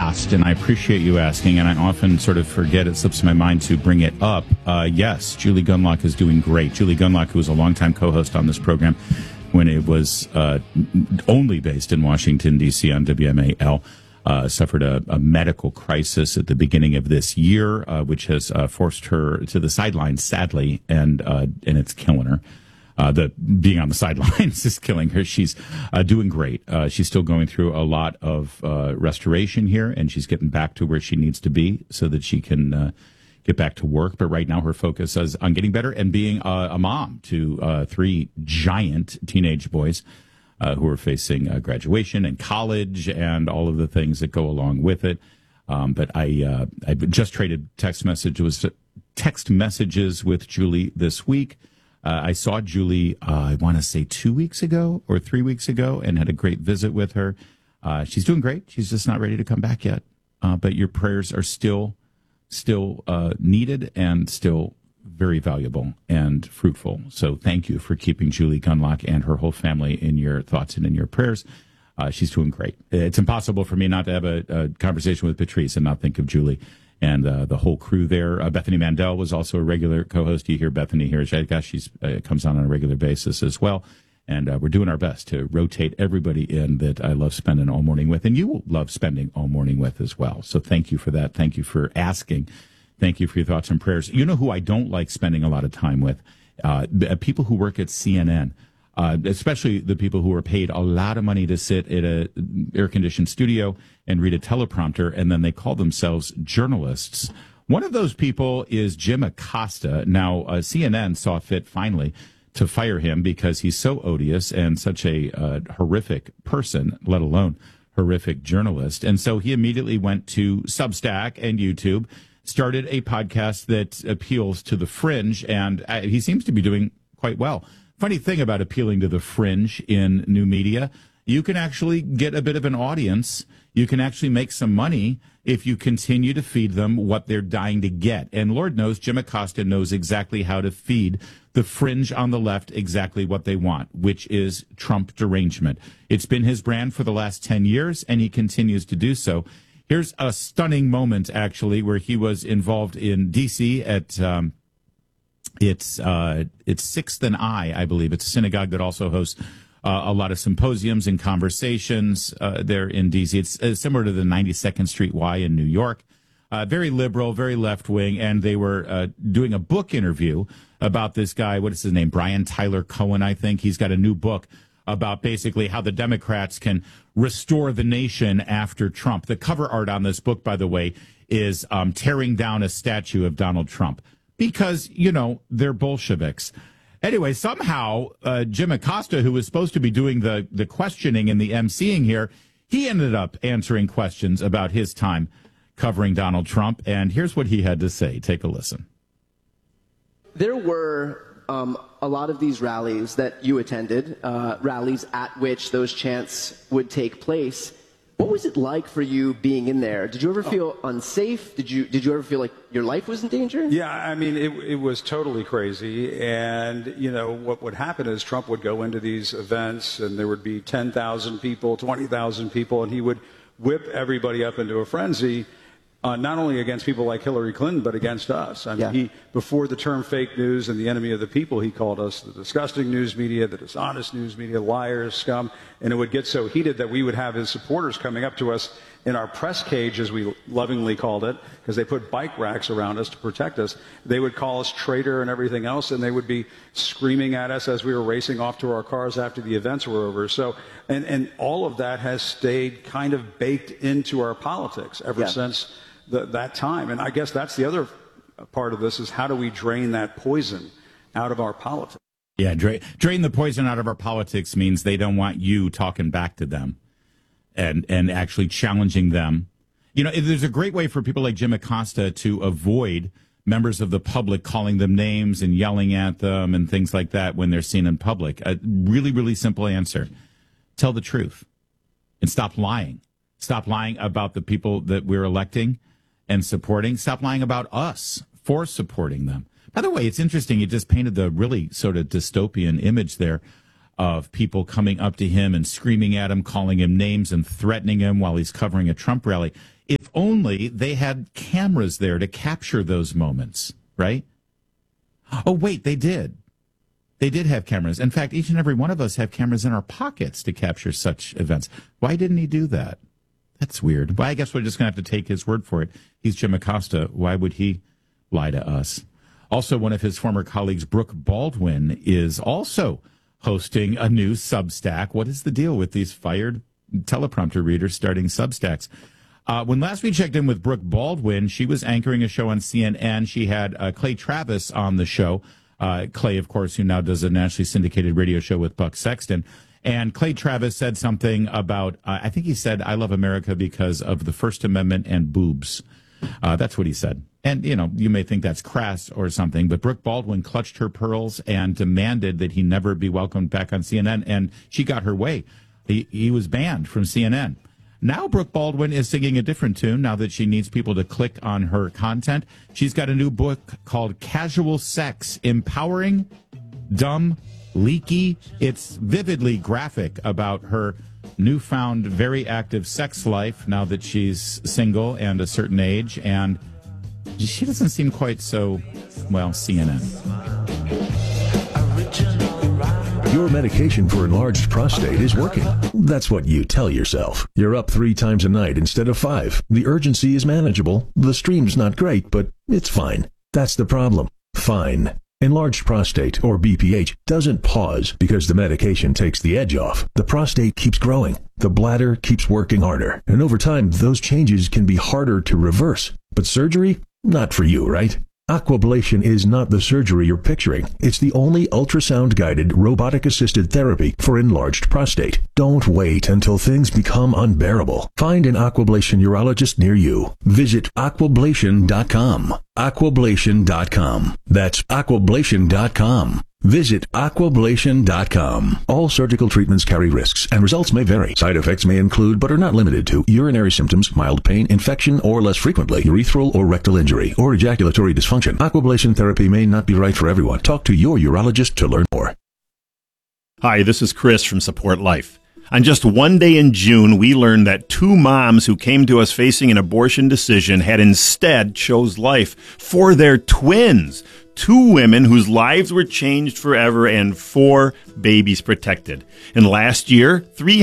asked, and I appreciate you asking, and I often sort of forget, it slips my mind to bring it up. Yes, Julie Gunlock is doing great. Julie Gunlock, who was a longtime co-host on this program when it was only based in Washington, D.C. on WMAL, suffered a medical crisis at the beginning of this year, which has forced her to the sidelines, sadly, and it's killing her. The being on the sidelines is killing her. She's doing great. She's still going through a lot of restoration here, and she's getting back to where she needs to be so that she can get back to work. But right now her focus is on getting better and being a mom to three giant teenage boys who are facing graduation and college and all of the things that go along with it. But I just traded text messages with Julie this week. I saw Julie, I want to say 2 weeks ago or 3 weeks ago, and had a great visit with her. She's doing great. She's just not ready to come back yet. But your prayers are still needed and still very valuable and fruitful. So thank you for keeping Julie Gunlock and her whole family in your thoughts and in your prayers. She's doing great. It's impossible for me not to have a conversation with Patrice and not think of Julie and the whole crew there. Bethany Mandel was also a regular co-host. You hear Bethany here. I guess she comes on a regular basis as well. And we're doing our best to rotate everybody in that I love spending all morning with, and you will love spending all morning with as well. So thank you for that. Thank you for asking. Thank you for your thoughts and prayers. You know who I don't like spending a lot of time with? People who work at CNN. Especially the people who are paid a lot of money to sit at a air-conditioned studio and read a teleprompter, and then they call themselves journalists. One of those people is Jim Acosta. Now, CNN saw fit finally to fire him because he's so odious and such a horrific person, let alone horrific journalist. And so he immediately went to Substack and YouTube, started a podcast that appeals to the fringe, and he seems to be doing quite well. Funny thing about appealing to the fringe in new media, you can actually get a bit of an audience. You can actually make some money if you continue to feed them what they're dying to get. And Lord knows Jim Acosta knows exactly how to feed the fringe on the left exactly what they want, which is Trump derangement. It's been his brand for the last 10 years, and he continues to do so. Here's a stunning moment, actually, where he was involved in D.C. at... It's 6th and I believe. It's a synagogue that also hosts a lot of symposiums and conversations there in D.C. It's similar to the 92nd Street Y in New York. Very liberal, very left-wing, and they were doing a book interview about this guy. What is his name? Brian Tyler Cohen, I think. He's got a new book about basically how the Democrats can restore the nation after Trump. The cover art on this book, by the way, is tearing down a statue of Donald Trump. Because, you know, they're Bolsheviks. Anyway, somehow Jim Acosta, who was supposed to be doing the questioning and the emceeing here, he ended up answering questions about his time covering Donald Trump. And here's what he had to say. Take a listen. There were a lot of these rallies that you attended, rallies at which those chants would take place. What was it like for you being in there? Did you ever feel unsafe? Did you ever feel like your life was in danger? Yeah, I mean, it was totally crazy. And, you know, what would happen is Trump would go into these events and there would be 10,000 people, 20,000 people, and he would whip everybody up into a frenzy, not only against people like Hillary Clinton, but against us. I mean, he, before the term fake news and the enemy of the people, he called us the disgusting news media, the dishonest news media, liars, scum. And it would get so heated that we would have his supporters coming up to us in our press cage, as we lovingly called it, because they put bike racks around us to protect us. They would call us traitor and everything else, and they would be screaming at us as we were racing off to our cars after the events were over. So, and all of that has stayed kind of baked into our politics ever since that time. And I guess that's the other part of this, is how do we drain that poison out of our politics? Yeah, drain the poison out of our politics means they don't want you talking back to them and actually challenging them. You know, there's a great way for people like Jim Acosta to avoid members of the public calling them names and yelling at them and things like that when they're seen in public. A really, really simple answer. Tell the truth and stop lying. Stop lying about the people that we're electing and supporting. Stop lying about us for supporting them. By the way, it's interesting. You just painted the really sort of dystopian image there of people coming up to him and screaming at him, calling him names and threatening him while he's covering a Trump rally. If only they had cameras there to capture those moments, right? Oh, wait, they did. They did have cameras. In fact, each and every one of us have cameras in our pockets to capture such events. Why didn't he do that? That's weird. Well, I guess we're just going to have to take his word for it. He's Jim Acosta. Why would he lie to us? Also, one of his former colleagues, Brooke Baldwin, is also hosting a new Substack. What is the deal with these fired teleprompter readers starting Substacks? When last we checked in with Brooke Baldwin, she was anchoring a show on CNN. She had Clay Travis on the show. Clay, of course, who now does a nationally syndicated radio show with Buck Sexton. And Clay Travis said something about, I think he said, I love America because of the First Amendment and boobs. That's what he said. And, you know, you may think that's crass or something, but Brooke Baldwin clutched her pearls and demanded that he never be welcomed back on CNN. And she got her way. He was banned from CNN. Now Brooke Baldwin is singing a different tune now that she needs people to click on her content. She's got a new book called Casual Sex, Empowering, Dumb, Leaky. It's vividly graphic about her newfound, very active sex life now that she's single and a certain age. And she doesn't seem quite so, well, CNN. Your medication for enlarged prostate is working. That's what you tell yourself. You're up 3 times a night instead of 5. The urgency is manageable. The stream's not great, but it's fine. That's the problem. Fine. Enlarged prostate, or BPH, doesn't pause because the medication takes the edge off. The prostate keeps growing. The bladder keeps working harder. And over time, those changes can be harder to reverse. But surgery? Not for you, right? Aquablation is not the surgery you're picturing. It's the only ultrasound-guided, robotic-assisted therapy for enlarged prostate. Don't wait until things become unbearable. Find an Aquablation urologist near you. Visit aquablation.com. Aquablation.com. That's aquablation.com. Visit aquablation.com. All surgical treatments carry risks, and results may vary. Side effects may include, but are not limited to, urinary symptoms, mild pain, infection, or less frequently, urethral or rectal injury, or ejaculatory dysfunction. Aquablation therapy may not be right for everyone. Talk to your urologist to learn more. Hi, this is Chris from Support Life. On just one day in June, we learned that 2 moms who came to us facing an abortion decision had instead chose life for their twins. 2 women whose lives were changed forever and 4 babies protected. And last year,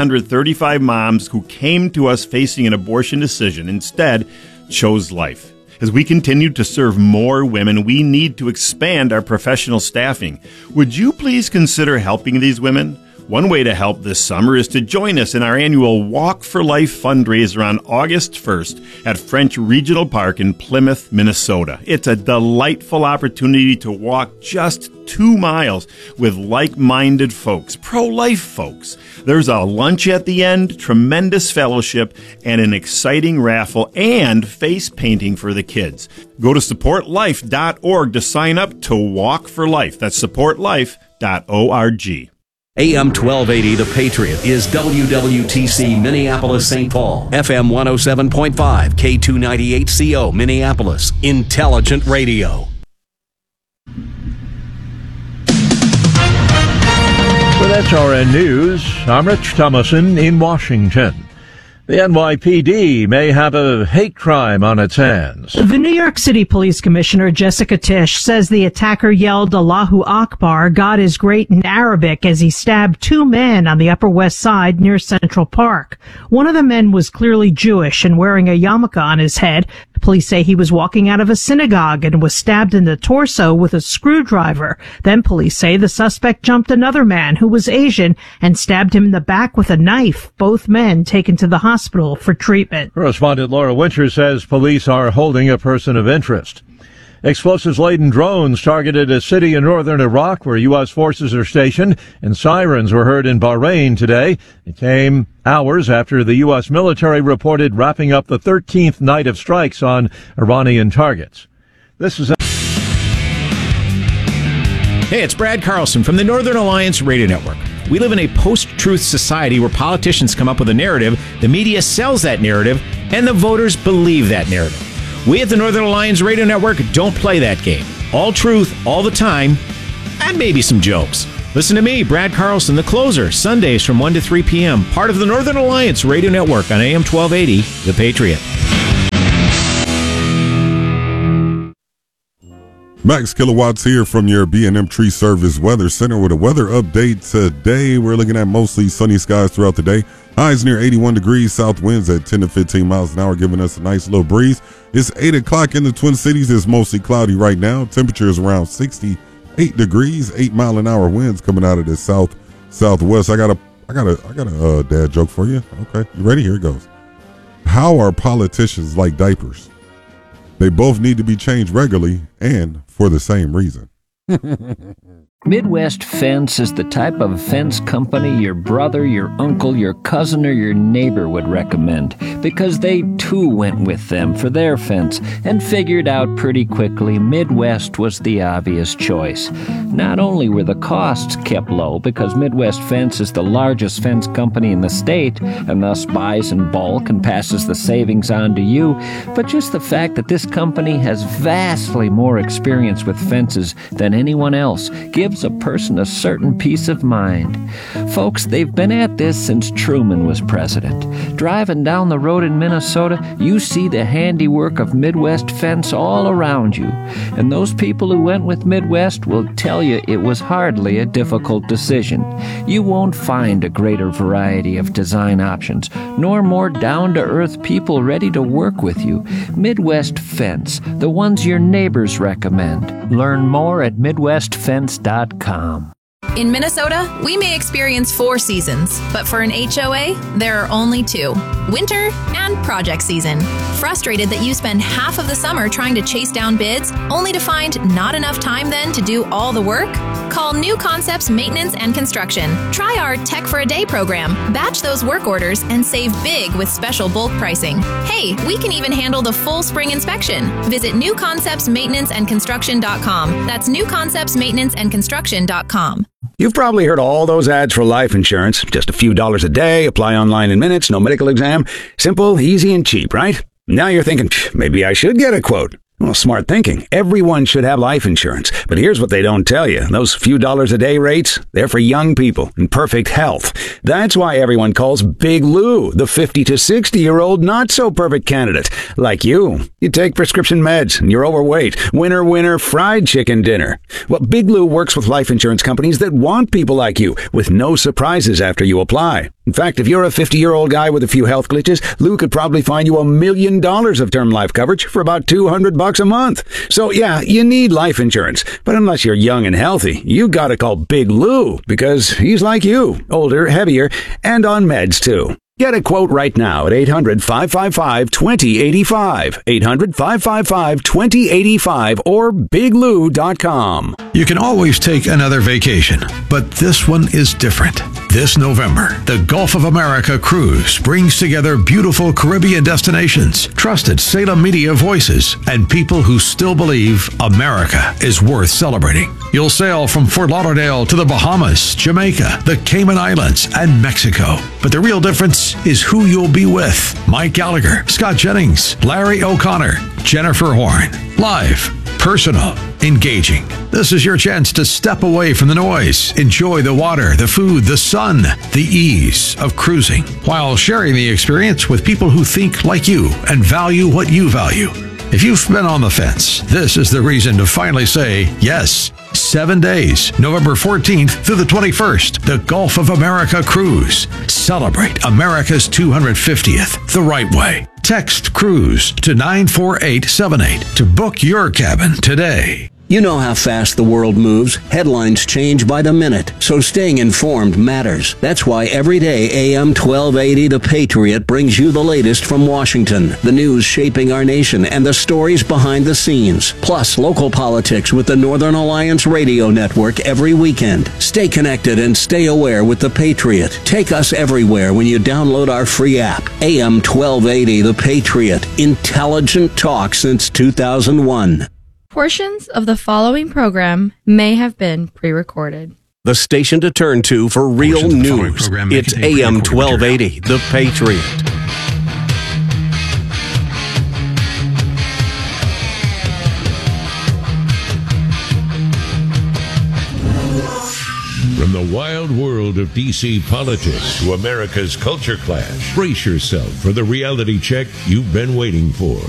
335 moms who came to us facing an abortion decision instead chose life. As we continue to serve more women, we need to expand our professional staffing. Would you please consider helping these women? One way to help this summer is to join us in our annual Walk for Life fundraiser on August 1st at French Regional Park in Plymouth, Minnesota. It's a delightful opportunity to walk just 2 miles with like-minded folks, pro-life folks. There's a lunch at the end, tremendous fellowship, and an exciting raffle and face painting for the kids. Go to supportlife.org to sign up to Walk for Life. That's supportlife.org. AM 1280 The Patriot is WWTC Minneapolis St. Paul, FM 107.5, K298CO Minneapolis, Intelligent Radio. With SRN News, I'm Rich Thomason in Washington. The NYPD may have a hate crime on its hands. The New York City Police Commissioner Jessica Tisch says the attacker yelled Allahu Akbar, God is great in Arabic, as he stabbed 2 men on the Upper West Side near Central Park. One of the men was clearly Jewish and wearing a yarmulke on his head. Police say he was walking out of a synagogue and was stabbed in the torso with a screwdriver. Then police say the suspect jumped another man who was Asian and stabbed him in the back with a knife. Both men taken to the hospital for treatment. Correspondent Laura Winter says police are holding a person of interest. Explosives-laden drones targeted a city in northern Iraq where U.S. forces are stationed, and sirens were heard in Bahrain today. It came hours after the U.S. military reported wrapping up the 13th night of strikes on Iranian targets. This is... Hey, it's Brad Carlson from the Northern Alliance Radio Network. We live in a post-truth society where politicians come up with a narrative, the media sells that narrative, and the voters believe that narrative. We at the Northern Alliance Radio Network don't play that game. All truth, all the time, and maybe some jokes. Listen to me, Brad Carlson, the closer, Sundays from 1 to 3 p.m., part of the Northern Alliance Radio Network on AM 1280, The Patriot. Max Kilowatts here from your B&M Tree Service Weather Center with a weather update today. We're looking at mostly sunny skies throughout the day. Highs near 81 degrees, south winds at 10 to 15 miles an hour, giving us a nice little breeze. It's 8 o'clock in the Twin Cities. It's mostly cloudy right now. Temperature is around 68 degrees, 8-mile-an-hour winds coming out of the southwest. I got a dad joke for you. Okay, you ready? Here it goes. How are politicians like diapers? They both need to be changed regularly and for the same reason. Midwest Fence is the type of fence company your brother, your uncle, your cousin, or your neighbor would recommend, because they too went with them for their fence and figured out pretty quickly Midwest was the obvious choice. Not only were the costs kept low because Midwest Fence is the largest fence company in the state and thus buys in bulk and passes the savings on to you, but just the fact that this company has vastly more experience with fences than anyone else gives a person a certain peace of mind. Folks, they've been at this since Truman was president. Driving down the road in Minnesota, you see the handiwork of Midwest Fence all around you. And those people who went with Midwest will tell you it was hardly a difficult decision. You won't find a greater variety of design options, nor more down-to-earth people ready to work with you. Midwest Fence, the ones your neighbors recommend. Learn more at MidwestFence.com. In Minnesota, we may experience 4 seasons, but for an HOA, there are only 2. Winter and project season. Frustrated that you spend half of the summer trying to chase down bids, only to find not enough time then to do all the work? Call New Concepts Maintenance and Construction. Try our Tech for a Day program. Batch those work orders and save big with special bulk pricing. Hey, we can even handle the full spring inspection. Visit newconceptsmaintenanceandconstruction.com. That's newconceptsmaintenanceandconstruction.com. You've probably heard all those ads for life insurance. Just a few dollars a day, apply online in minutes, no medical exam. Simple, easy, and cheap, right? Now you're thinking, maybe I should get a quote. Well, smart thinking. Everyone should have life insurance. But here's what they don't tell you. Those few dollars a day rates, they're for young people in perfect health. That's why everyone calls Big Lou the 50 to 60-year-old not-so-perfect candidate. Like you. You take prescription meds and you're overweight. Winner, winner, fried chicken dinner. Well, Big Lou works with life insurance companies that want people like you with no surprises after you apply. In fact, if you're a 50-year-old guy with a few health glitches, Lou could probably find you $1 million of term life coverage for about $200 a month. So yeah, you need life insurance. But unless you're young and healthy, you gotta call Big Lou, because he's like you, older, heavier, and on meds too. Get a quote right now at 800-555-2085, 800-555-2085, or biglou.com. You can always take another vacation, but this one is different. This November, the Gulf of America Cruise brings together beautiful Caribbean destinations, trusted Salem media voices, and people who still believe America is worth celebrating. You'll sail from Fort Lauderdale to the Bahamas, Jamaica, the Cayman Islands, and Mexico. But the real difference is who you'll be with. Mike Gallagher, Scott Jennings, Larry O'Connor, Jennifer Horn. Live, personal, engaging. This is your chance to step away from the noise, enjoy the water, the food, the sun, the ease of cruising, while sharing the experience with people who think like you and value what you value. If you've been on the fence, this is the reason to finally say yes. 7 days, November 14th through the 21st, the Gulf of America Cruise. Celebrate America's 250th the right way. Text CRUISE to 94878 to book your cabin today. You know how fast the world moves. Headlines change by the minute, so staying informed matters. That's why every day AM 1280 The Patriot brings you the latest from Washington, the news shaping our nation, and the stories behind the scenes. Plus, local politics with the Northern Alliance Radio Network every weekend. Stay connected and stay aware with The Patriot. Take us everywhere when you download our free app. AM 1280 The Patriot. Intelligent talk since 2001. Portions of the following program may have been pre-recorded. The station to turn to for real news. It's AM 1280, The Patriot. From the wild world of D.C. politics to America's culture clash, brace yourself for the reality check you've been waiting for.